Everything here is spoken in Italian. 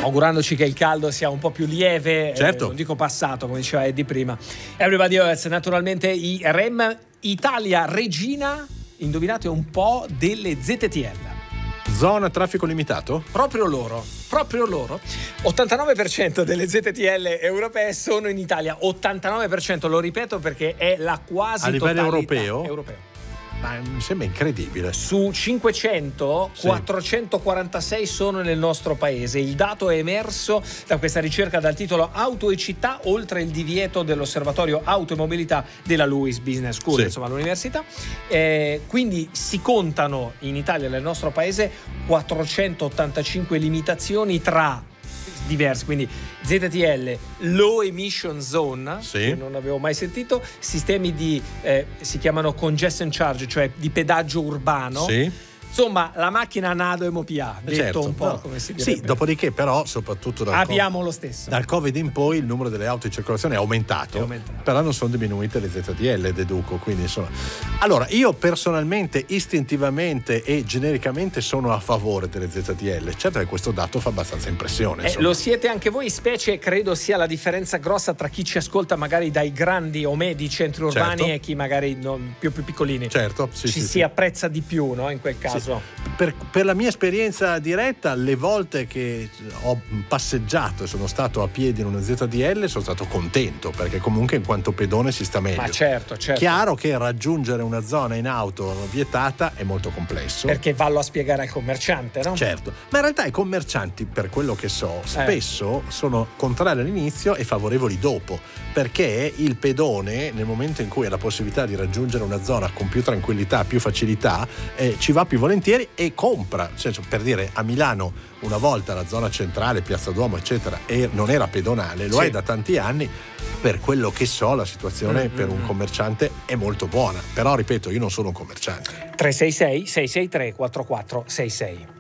augurandoci che il caldo sia un po' più lieve, certo. Non dico passato come diceva Eddie prima. Everybody Hurts, naturalmente i REM. Italia regina, indovinate un po', delle ZTL. Zona traffico limitato? Proprio loro. 89% delle ZTL europee sono in Italia. 89%, lo ripeto perché è la quasi a livello totalità. europeo? Ma mi sembra incredibile. Su 500, 446 sono nel nostro paese. Il dato è emerso da questa ricerca dal titolo Auto e città, oltre il divieto dell'osservatorio auto e mobilità della Lewis Business School, insomma l'università. Quindi si contano in Italia, nel nostro paese, 485 limitazioni tra diversi, quindi ZTL, Low Emission Zone, che non avevo mai sentito, sistemi di si chiamano congestion charge, cioè di pedaggio urbano. Insomma, la macchina nado e mopia, detto un po' come si direbbe. Sì, dopodiché però, soprattutto abbiamo lo stesso. Dal Covid in poi il numero delle auto in circolazione è aumentato. Però non sono diminuite le ZTL, deduco, quindi insomma. Allora, io personalmente, istintivamente e genericamente sono a favore delle ZTL. Certo che questo dato fa abbastanza impressione. Lo siete anche voi, specie credo sia la differenza grossa tra chi ci ascolta magari dai grandi o medi centri urbani e chi magari più piccolini. Ci si apprezza di più, no? In quel caso. Per la mia esperienza diretta, le volte che ho passeggiato e sono stato a piedi in una ZTL sono stato contento, perché comunque in quanto pedone si sta meglio. Ma certo. Chiaro che raggiungere una zona in auto vietata è molto complesso, perché vallo a spiegare al commerciante, no? Certo, ma in realtà i commercianti, per quello che so, spesso sono contrari all'inizio e favorevoli dopo, perché il pedone, nel momento in cui ha la possibilità di raggiungere una zona con più tranquillità, più facilità, ci va più volentieri e compra. Per dire, a Milano una volta la zona centrale, Piazza Duomo eccetera, non era pedonale, lo è da tanti anni. Per quello che so, la situazione per un commerciante è molto buona, però ripeto, io non sono un commerciante. 366 663 4466.